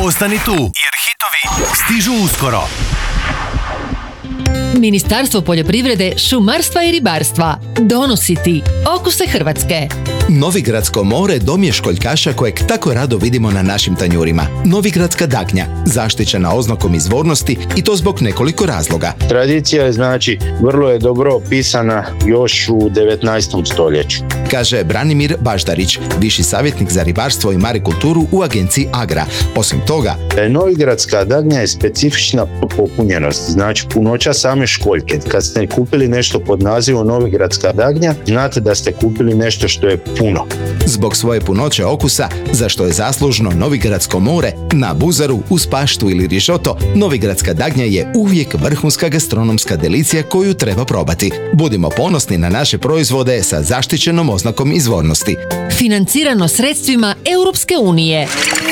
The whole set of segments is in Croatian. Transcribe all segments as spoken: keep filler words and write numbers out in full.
Ostani tu, jer hitovi stižu uskoro. Ministarstvo poljoprivrede, šumarstva i ribarstva donosi ti Okuse Hrvatske. Novigradsko more dom je školjkaša kojeg tako rado vidimo na našim tanjurima. Novigradska dagnja, zaštićena oznakom izvornosti i to zbog nekoliko razloga. Tradicija je, znači, vrlo je dobro opisana još u devetnaestom stoljeću. Kaže Branimir Baždarić, viši savjetnik za ribarstvo i marikulturu u agenciji Agra. Osim toga, Novigradska dagnja je specifična po popunjenosti, znači punoća same školjke. Kad ste kupili nešto pod nazivom Novigradska dagnja, znate da ste kupili nešto što je puno. Zbog svoje punoće okusa, za što je zaslužno Novigradsko more, na buzaru, uz paštu ili rižoto, Novigradska dagnja je uvijek vrhunska gastronomska delicija koju treba probati. Budimo ponosni na naše proizvode sa zaštićenom oznakom izvornosti. Financirano sredstvima Europske unije.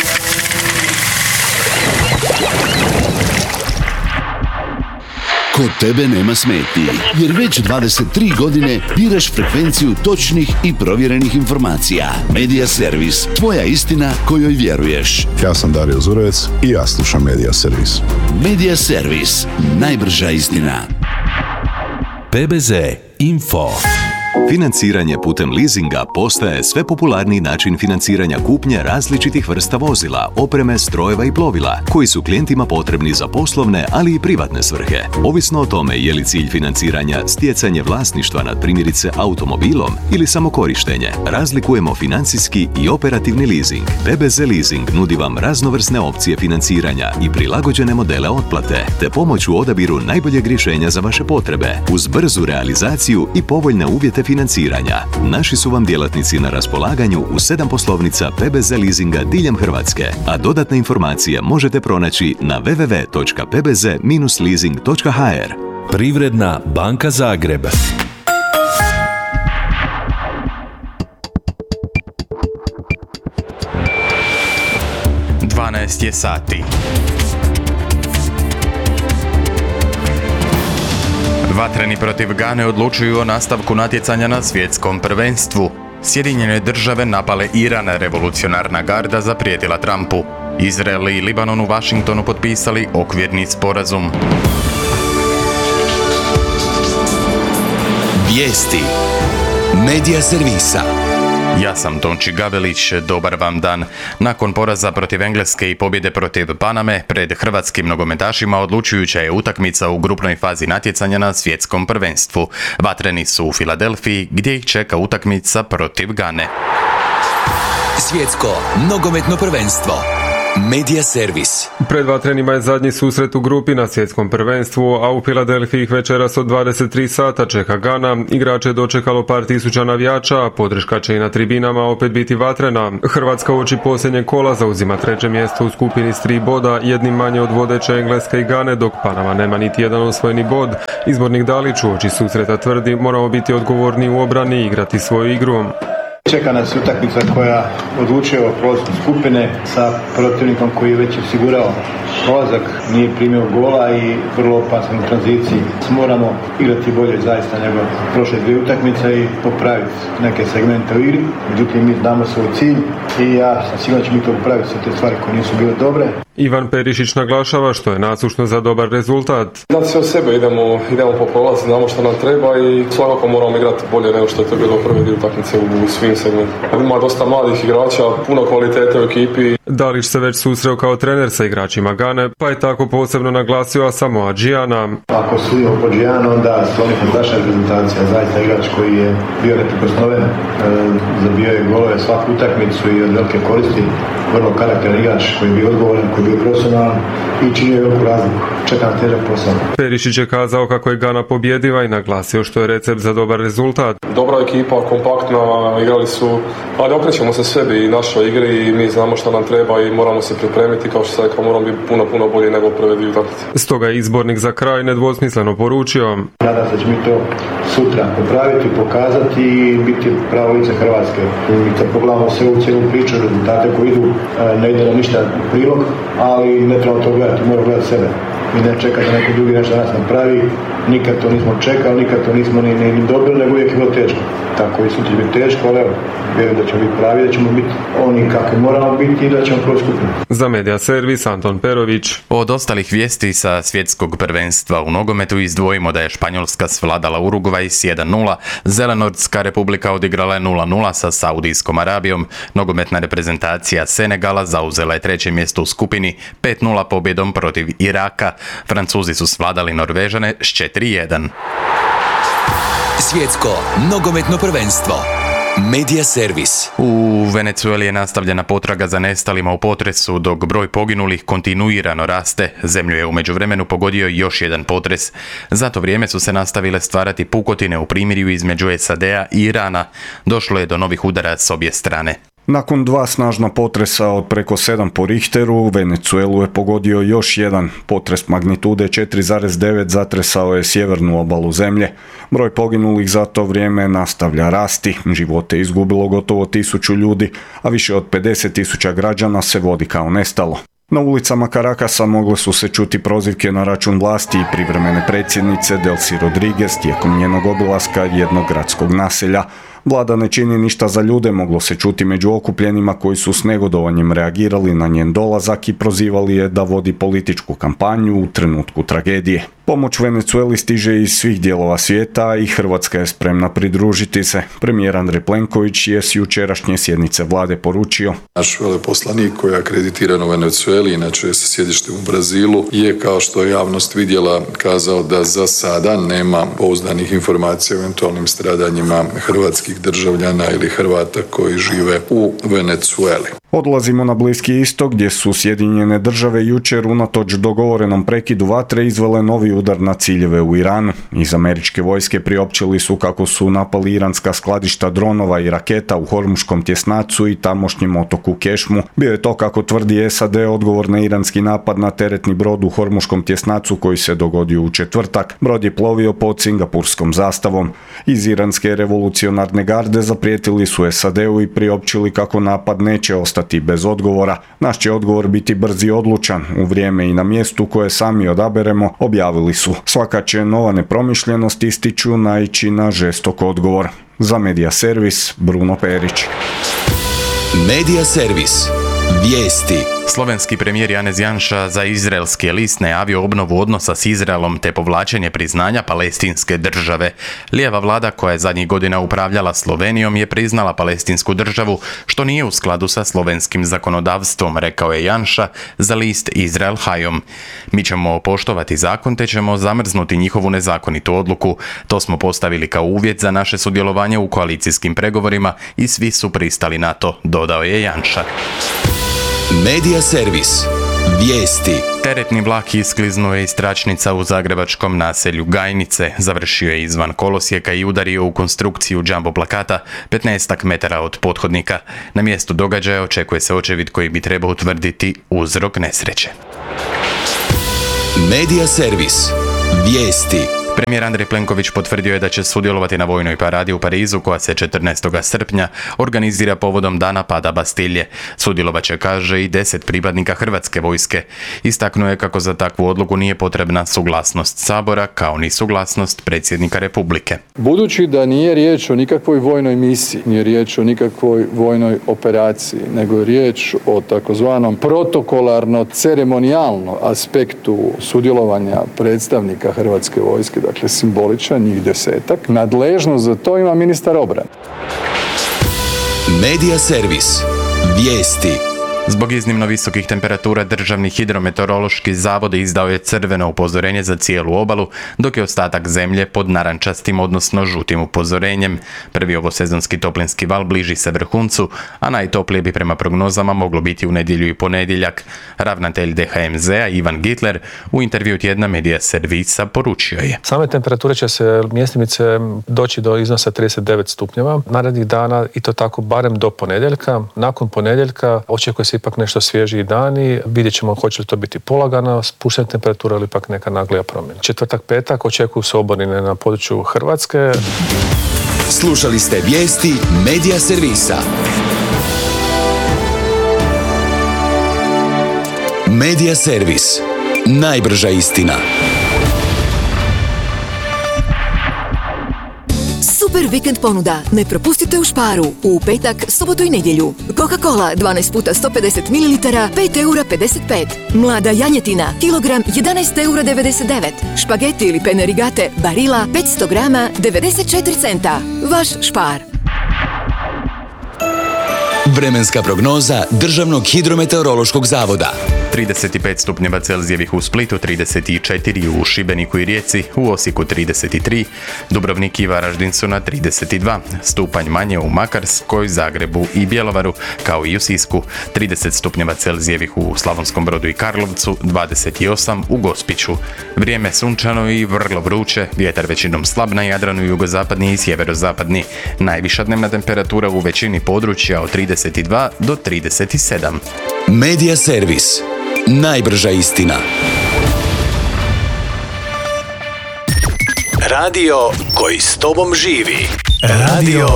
Kod tebe nema smetnji, jer već dvadeset tri godine biraš frekvenciju točnih i provjerenih informacija. Medija Servis, tvoja istina kojoj vjeruješ. Ja sam Dario Zurovec i ja slušam Medija Servis. Medija Servis, najbrža istina. P B Z Info. Financiranje putem leasinga postaje sve popularniji način financiranja kupnje različitih vrsta vozila, opreme, strojeva i plovila, koji su klijentima potrebni za poslovne, ali i privatne svrhe. Ovisno o tome je li cilj financiranja stjecanje vlasništva nad primjerice automobilom ili samo korištenje, razlikujemo financijski i operativni leasing. P B Z Leasing nudi vam raznovrsne opcije financiranja i prilagođene modele otplate, te pomoć u odabiru najboljeg rješenja za vaše potrebe, uz brzu realizaciju i povoljne uvjete financiranja. Naši su vam djelatnici na raspolaganju u sedam poslovnica P B Z leasinga diljem Hrvatske, a dodatne informacije možete pronaći na w w w točka p b z dash leasing točka h r. Privredna banka Zagreb. dvanaest je sati. Vatreni protiv Gane odlučuju o nastavku natjecanja na svjetskom prvenstvu. Sjedinjene države napale Iran, revolucionarna garda zaprijetila Trumpu. Izrael i Libanon u Washingtonu potpisali okvirni sporazum. Vijesti Medija Servisa. Ja sam Tonči Gavelić, dobar vam dan. Nakon poraza protiv Engleske i pobjede protiv Paname, pred hrvatskim nogometašima odlučujuća je utakmica u grupnoj fazi natjecanja na svjetskom prvenstvu. Vatreni su u Filadelfiji, gdje ih čeka utakmica protiv Gane. Svjetsko nogometno prvenstvo. Medija Servis. Pred vatrenima je zadnji susret u grupi na svjetskom prvenstvu, a u Filadelfiji ih večeras od dvadeset tri sata čeka Gana. Igrače je dočekalo par tisuća navijača, a podrška će i na tribinama opet biti vatrena. Hrvatska uoči posljednjeg kola zauzima treće mjesto u skupini s tri boda, jednim manje od vodeće Engleske i Gane, dok Panama nema niti jedan osvojeni bod. Izbornik Dalić uoči susreta tvrdi: moramo biti odgovorni u obrani i igrati svoju igru. Čeka nas utakmica koja odlučuje o prolazu skupine sa protivnikom koji je već osigurao prolazak, nije primio gola i vrlo opasan u tranziciji. Moramo igrati bolje zaista nego prošle dvije utakmice i popraviti neke segmente u igri. Međutim, mi znamo svoj cilj i ja sam siguran da ćemo mi to popraviti sve te stvari koje nisu bile dobre. Ivan Perišić naglašava što je nasušno za dobar rezultat. Dati sve od sebe, idemo, idemo po prolazu, znamo što nam treba i svakako moramo igrati bolje nego što je to bilo prve dvije utakmice u svim segmentima. Ima dosta mladih igrača, puno kvalitete u ekipi. Dalić se već susreo kao trener sa igračima Gane, pa je tako posebno naglasio Asamoah Giyana. Ako sudimo po Giyanu, onda stvarno fantastična reprezentacija, zaista igrač koji je bio neprikosnoven, e, zabio je golove svaku utakmicu i od velike koristi, vrlo karakteran igrač koji je bio odgovoran, koji je bio profesionalan i činio veliku razliku. Čeka na težak posao. Perišić je kazao kako je Gana pobjediva i naglasio što je recept za dobar rezultat. Dobra ekipa, kompaktna, igrali su, ali okrećemo se sebi i našoj igri i mi znamo što nam treba i moramo se pripremiti, kao što se rekao, moramo biti puno, puno bolji nego prve dvije utakmice. Stoga je izbornik za kraj nedvosmisleno poručio: nadam se da će mi to sutra popraviti, pokazati i biti pravo lice Hrvatske. I kad pogledamo sve u cijelu priču, rezultate koji idu ne ide nam ništa u prilog, ali ne treba to gledati, moramo gledati sebe. Mi ne čekati da neko drugi nešto nas napravi, nikad to nismo čekali, nikad to nismo ni, ni, ni dobili, nego uvijek je bilo teško. Tako i sutra će biti teško, ali evo, vjerujem da ćemo biti pravi, da ćemo biti oni kakvi moramo biti i da ćemo proći skupinu. Za Media Servis Anton Perović. Od ostalih vijesti sa svjetskog prvenstva u nogometu izdvojimo da je Španjolska svladala Urugvaj s jedan nula, Zelenordska republika odigrala je nula nula sa Saudijskom Arabijom, nogometna reprezentacija Senegala zauzela je treće mjesto u skupini pet nula pobjedom protiv Iraka, Francuzi su svladali Norvežane s četiri jedan. Svjetsko nogometno prvenstvo. Media Servis. U Venezueli je nastavljena potraga za nestalima u potresu, dok broj poginulih kontinuirano raste. Zemlju je u međuvremenu pogodio još jedan potres. Za to vrijeme su se nastavile stvarati pukotine u primirju između S A D-a i Irana. Došlo je do novih udara s obje strane. Nakon dva snažna potresa od preko sedam po Richteru, Venezuelu je pogodio još jedan. Potres magnitude četiri zarez devet zatresao je sjevernu obalu zemlje. Broj poginulih za to vrijeme nastavlja rasti. Živote je izgubilo gotovo tisuću ljudi, a više od pedeset tisuća građana se vodi kao nestalo. Na ulicama Karakasa mogle su se čuti prozivke na račun vlasti i privremene predsjednice Delcy Rodriguez tijekom njenog obilaska jednog gradskog naselja. Vlada ne čini ništa za ljude, moglo se čuti među okupljenima koji su s negodovanjem reagirali na njen dolazak i prozivali je da vodi političku kampanju u trenutku tragedije. Pomoć Venezueli stiže iz svih dijelova svijeta i Hrvatska je spremna pridružiti se. Premijer Andrej Plenković je s jučerašnje sjednice vlade poručio: Naš veleposlanik koji je akreditiran u Venezueli, inače sa sjedištem u Brazilu, je, kao što je javnost vidjela, kazao da za sada nema pouzdanih informacija o eventualnim stradanjima hrvatskih državljana ili Hrvata koji žive u Venezueli. Odlazimo na Bliski istok gdje su Sjedinjene države jučer unatoč dogovorenom prekidu vatre izvele novi udar na ciljeve u Iranu. Iz američke vojske priopćili su kako su napali iranska skladišta dronova i raketa u Hormuškom tjesnacu i tamošnjem otoku Kešmu. Bio je to, kako tvrdi S A D, odgovor na iranski napad na teretni brod u Hormuškom tjesnacu koji se dogodio u četvrtak. Brod je plovio pod singapurskom zastavom. Iz iranske revolucionarne garde zaprijetili su S A D-u i priopćili kako napad neće ostati bez odgovora. Naš će odgovor biti brz i odlučan, u vrijeme i na mjestu koje sami odaberemo, objavili su. Svaka će nova nepromišljenost, ističu, naići na žestok odgovor. Za Media Servis, Bruno Perić. Media Servis. Vijesti. Slovenski premijer Janez Janša za izraelski list najavio obnovu odnosa s Izraelom te povlačenje priznanja palestinske države. Lijeva vlada koja je zadnjih godina upravljala Slovenijom je priznala palestinsku državu, što nije u skladu sa slovenskim zakonodavstvom, rekao je Janša za list Izrael Hayom. Mi ćemo poštovati zakon te ćemo zamrznuti njihovu nezakonitu odluku. To smo postavili kao uvjet za naše sudjelovanje u koalicijskim pregovorima i svi su pristali na to, dodao je Janša. Media Servis. Vijesti. Teretni vlak iskliznuo je iz tračnica u zagrebačkom naselju Gajnice, završio je izvan kolosijeka i udario u konstrukciju jumbo plakata petnaest metara od pothodnika. Na mjestu događaja očekuje se očevid koji bi trebao utvrditi uzrok nesreće. Media Servis. Vijesti. Premijer Andrej Plenković potvrdio je da će sudjelovati na vojnoj paradi u Parizu koja se četrnaestog srpnja organizira povodom dana pada Bastilje. Sudjelovat će, kaže, i deset pripadnika Hrvatske vojske. Istaknuo je kako za takvu odluku nije potrebna suglasnost Sabora, kao ni suglasnost predsjednika Republike. Budući da nije riječ o nikakvoj vojnoj misiji, nije riječ o nikakvoj vojnoj operaciji, nego je riječ o takozvanom protokolarno-ceremonijalnom aspektu sudjelovanja predstavnika Hrvatske vojske, dakle simboličan, njih desetak. Nadležnost za to ima ministar obrane. Media Servis. Vijesti. Zbog iznimno visokih temperatura Državni hidrometeorološki zavod izdao je crveno upozorenje za cijelu obalu, dok je ostatak zemlje pod narančastim, odnosno žutim upozorenjem. Prvi ovosezonski toplinski val bliži se vrhuncu, a najtoplije bi prema prognozama moglo biti u nedjelju i ponedjeljak. Ravnatelj D H M Z-a Ivan Gitler u intervju tjedna Media Servisa poručio je: Same temperature će se mjestimice doći do iznosa trideset devet stupnjeva narednih dana, i to tako barem do ponedjeljka. Nakon ponedjeljka očekuje se ipak nešto svježiji dani, vidjet ćemo hoće li to biti polagana spuštena temperatura ili ipak neka naglija promjena. Četvrtak, petak očekuju se oborine na području Hrvatske. Slušali ste vijesti Media Servisa. Medija servis. Najbrža istina. Super vikend ponuda. Ne propustite u Sparu. U petak, subotu i nedjelju. Coca-Cola dvanaest puta sto pedeset mililitara, pet eura pedeset pet. Mlada janjetina, kilogram jedanaest eura devedeset devet. Špageti ili pene rigate, Barilla petsto grama, devedeset četiri centa. Vaš Spar. Vremenska prognoza Državnog hidrometeorološkog zavoda. trideset pet stupnjeva Celzijevih u Splitu, trideset četiri u Šibeniku i Rijeci, u Osijeku trideset tri, Dubrovnik i Varaždin su na trideset dva, stupanj manje u Makarskoj, Zagrebu i Bjelovaru, kao i u Sisku, trideset stupnjeva Celzijevih u Slavonskom Brodu i Karlovcu, dvadeset osam u Gospiću. Vrijeme sunčano i vrlo vruće, vjetar većinom slab na Jadranu, jugozapadni i sjeverozapadni. Najviša dnevna temperatura u većini područja od trideset dva do trideset sedam. Medija servis. Najbrža istina. Radio koji s tobom živi. Radio